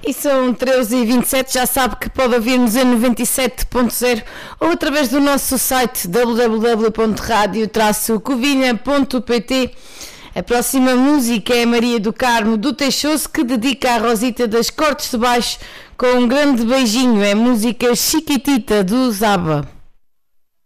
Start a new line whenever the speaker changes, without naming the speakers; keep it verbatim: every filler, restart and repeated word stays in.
E são treze e vinte e sete, já sabe que pode ouvir-nos em noventa e sete ponto zero ou através do nosso site w w w ponto radio traço covilha ponto p t. A próxima música é Maria do Carmo do Teixoso, que dedica à Rosita das Cortes de Baixo com um grande beijinho. É música Chiquitita do Zaba.